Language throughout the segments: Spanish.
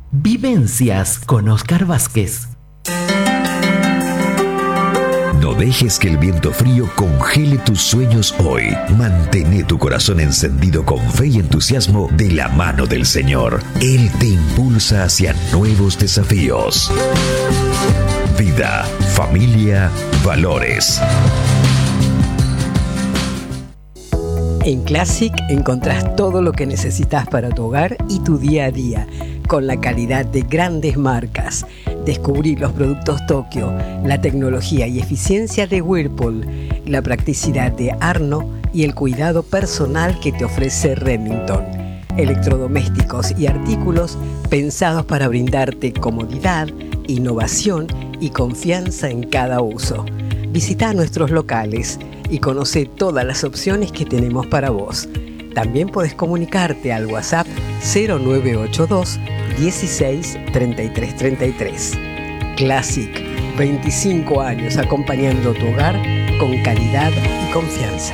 Vivencias con Oscar Vázquez. No dejes que el viento frío congele tus sueños hoy. Mantén tu corazón encendido con fe y entusiasmo de la mano del Señor. Él te impulsa hacia nuevos desafíos. Vida, familia, valores. En Classic encontrás todo lo que necesitas para tu hogar y tu día a día, con la calidad de grandes marcas. Descubrí los productos Tokio, la tecnología y eficiencia de Whirlpool, la practicidad de Arno y el cuidado personal que te ofrece Remington. Electrodomésticos y artículos pensados para brindarte comodidad, innovación y confianza en cada uso. Visita nuestros locales y conoce todas las opciones que tenemos para vos. También podés comunicarte al WhatsApp 0982 16 33 33. Classic, 25 años acompañando tu hogar con calidad y confianza.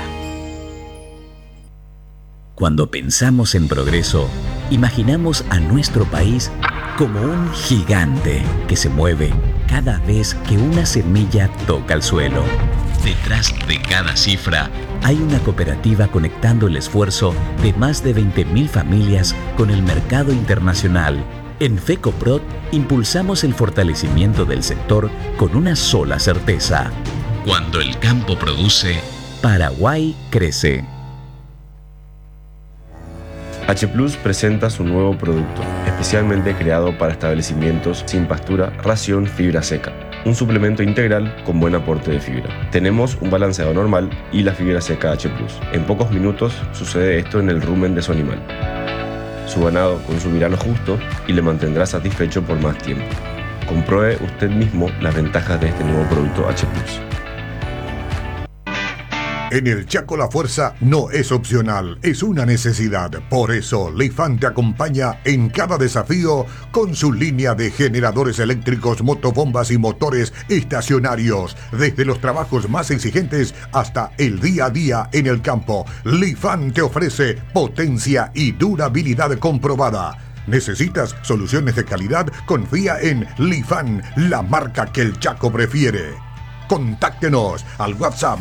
Cuando pensamos en progreso, imaginamos a nuestro país como un gigante que se mueve cada vez que una semilla toca el suelo. Detrás de cada cifra hay una cooperativa conectando el esfuerzo de más de 20.000 familias con el mercado internacional. En FECOPROD impulsamos el fortalecimiento del sector con una sola certeza: cuando el campo produce, Paraguay crece. H+ presenta su nuevo producto, especialmente creado para establecimientos sin pastura, ración fibra seca. Un suplemento integral con buen aporte de fibra. Tenemos un balanceado normal y la fibra seca H+. En pocos minutos sucede esto en el rumen de su animal. Su ganado consumirá lo justo y le mantendrá satisfecho por más tiempo. Compruebe usted mismo las ventajas de este nuevo producto H+. En el Chaco la fuerza no es opcional, es una necesidad. Por eso, Lifan te acompaña en cada desafío con su línea de generadores eléctricos, motobombas y motores estacionarios. Desde los trabajos más exigentes hasta el día a día en el campo, Lifan te ofrece potencia y durabilidad comprobada. ¿Necesitas soluciones de calidad? Confía en Lifan, la marca que el Chaco prefiere. Contáctenos al WhatsApp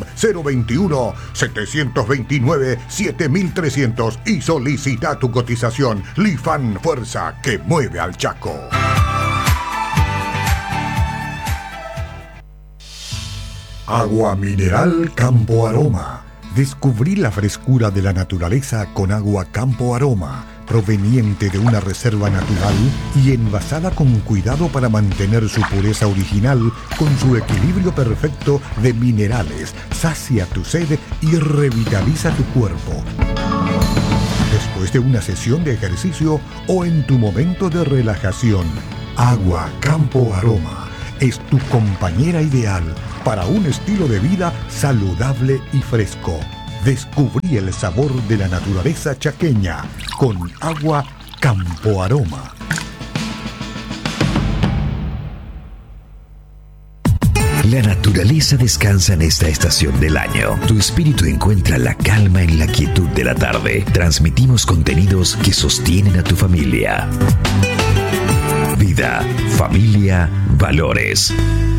021-729-7300 y solicita tu cotización. Lifan, fuerza que mueve al Chaco. Agua mineral Campo Aroma. Descubrí la frescura de la naturaleza con agua Campo Aroma, proveniente de una reserva natural y envasada con cuidado para mantener su pureza original con su equilibrio perfecto de minerales. Sacia tu sed y revitaliza tu cuerpo. Después de una sesión de ejercicio o en tu momento de relajación, Agua Campo Aroma es tu compañera ideal para un estilo de vida saludable y fresco. Descubrí el sabor de la naturaleza chaqueña con Agua Campo Aroma. La naturaleza descansa en esta estación del año. Tu espíritu encuentra la calma en la quietud de la tarde. Transmitimos contenidos que sostienen a tu familia. Vida, familia, valores.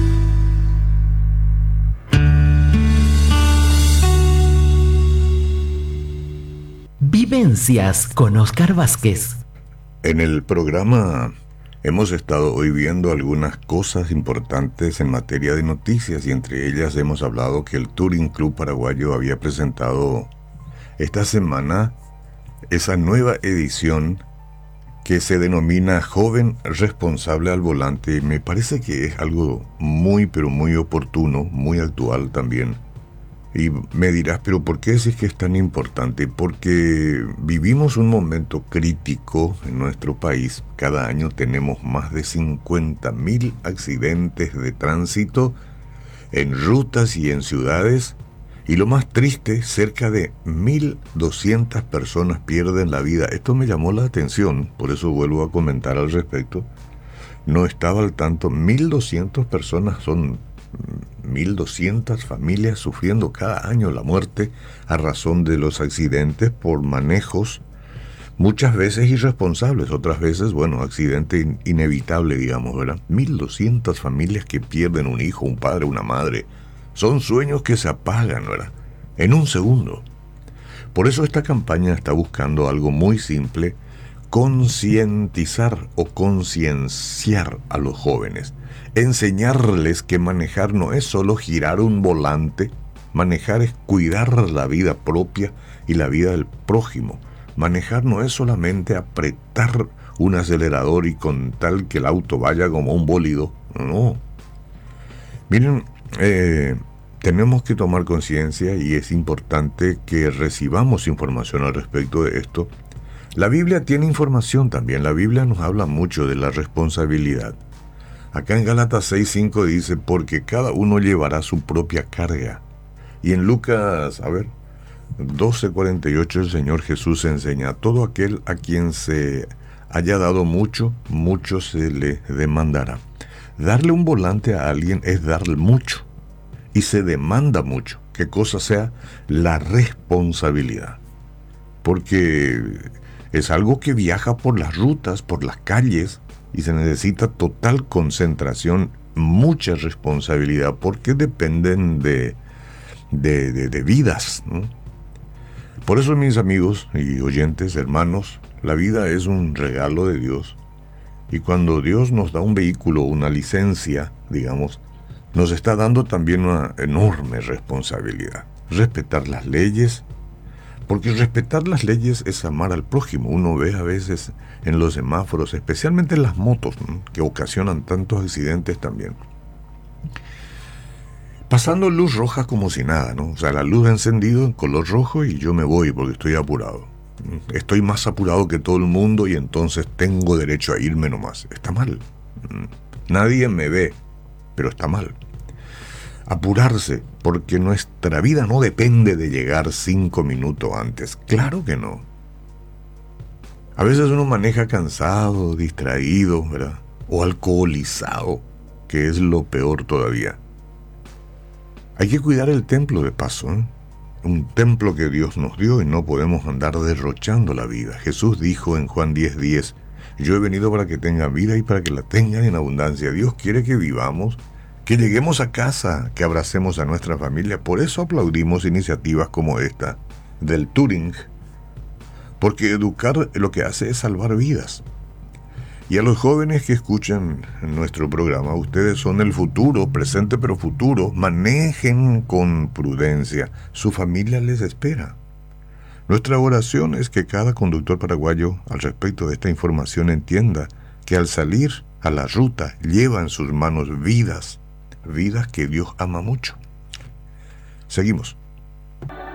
Vivencias con Oscar Vázquez. En el programa hemos estado hoy viendo algunas cosas importantes en materia de noticias y entre ellas hemos hablado que el Touring Club Paraguayo había presentado esta semana esa nueva edición que se denomina Joven Responsable al Volante. Me parece que es algo muy pero muy oportuno, muy actual también. Y me dirás, ¿pero por qué decís que es tan importante? Porque vivimos un momento crítico en nuestro país. Cada año tenemos más de 50.000 accidentes de tránsito en rutas y en ciudades. Y lo más triste, cerca de 1.200 personas pierden la vida. Esto me llamó la atención, por eso vuelvo a comentar al respecto. No estaba al tanto. 1.200 personas son 1.200 familias sufriendo cada año la muerte a razón de los accidentes por manejos Muchas veces irresponsables, otras veces, bueno, accidente inevitable, digamos, ¿verdad? 1200 familias que pierden un hijo, un padre, una madre. Son sueños que se apagan, ¿verdad? En un segundo. Por eso esta campaña está buscando algo muy simple: concientizar o concienciar a los jóvenes. Enseñarles que manejar no es solo girar un volante. Manejar es cuidar la vida propia y la vida del prójimo. Manejar no es solamente apretar un acelerador y con tal que el auto vaya como un bólido. No. Miren, tenemos que tomar conciencia y es importante que recibamos información al respecto de esto. La Biblia tiene información también. La Biblia nos habla mucho de la responsabilidad. Acá en Gálatas 6:5 dice: porque cada uno llevará su propia carga. Y en Lucas, 12:48 el Señor Jesús enseña: todo aquel a quien se haya dado mucho, mucho se le demandará. Darle un volante a alguien es darle mucho, y se demanda mucho. ¿Qué cosa sea? La responsabilidad. Porque es algo que viaja por las rutas, por las calles, y se necesita total concentración, mucha responsabilidad, porque dependen de vidas, ¿no? Por eso, mis amigos y oyentes, hermanos, la vida es un regalo de Dios. Y cuando Dios nos da un vehículo, una licencia, digamos, nos está dando también una enorme responsabilidad. Respetar las leyes, porque respetar las leyes es amar al prójimo. Uno ve a veces en los semáforos, especialmente en las motos, ¿no?, que ocasionan tantos accidentes también. Pasando luz roja como si nada, ¿no? O sea, la luz ha encendido en color rojo y yo me voy porque estoy apurado. Estoy más apurado que todo el mundo y entonces tengo derecho a irme nomás. Está mal. Nadie me ve, pero está mal. Apurarse, porque nuestra vida no depende de llegar 5 minutos antes. Claro que no. A veces uno maneja cansado, distraído, ¿verdad? O alcoholizado, que es lo peor todavía. Hay que cuidar el templo de paso, ¿eh? Un templo que Dios nos dio y no podemos andar derrochando la vida. Jesús dijo en Juan 10:10, yo he venido para que tengan vida y para que la tengan en abundancia. Dios quiere que vivamos, que lleguemos a casa, que abracemos a nuestra familia. Por eso aplaudimos iniciativas como esta del Turing, porque educar lo que hace es salvar vidas. Y a los jóvenes que escuchan nuestro programa, ustedes son el futuro, presente pero futuro. Manejen con prudencia, su familia les espera. Nuestra oración es que cada conductor paraguayo, al respecto de esta información, entienda que al salir a la ruta lleva en sus manos vidas que Dios ama mucho. Seguimos.